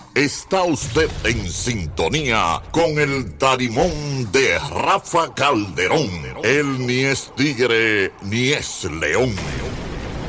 Está usted en sintonía con el Tarimón de Rafa Calderón. Él ni es tigre ni es león.